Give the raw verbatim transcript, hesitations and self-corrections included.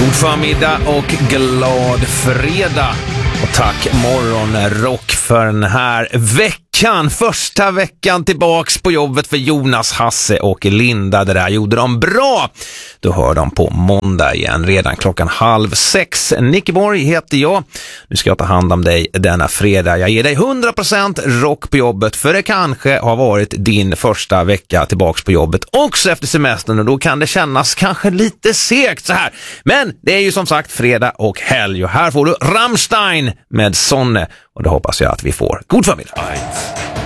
God förmiddag och glad fredag. Och tack Morgonrock för den här veckan. Första veckan tillbaks på jobbet för Jonas, Hasse och Linda. Det där gjorde de bra. Då hör de på måndag igen, redan klockan halv sex. Nickeborg heter jag. Nu ska jag ta hand om dig denna fredag. Jag ger dig hundra procent rock på jobbet, för det kanske har varit din första vecka tillbaks på jobbet också efter semestern, och då kan det kännas kanske lite segt så här. Men det är ju som sagt fredag och helg, och här får du Rammstein med Sonne, och det hoppas jag att vi får. God förmiddag.